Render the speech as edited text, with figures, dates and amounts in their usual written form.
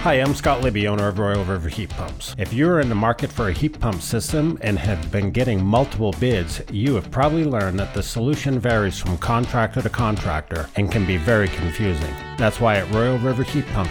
Hi, I'm Scott Libby, owner of Royal River Heat Pumps. If you're in the market for a heat pump system and have been getting multiple bids, you have probably learned that the solution varies from contractor to contractor and can be very confusing. That's why at Royal River Heat Pumps,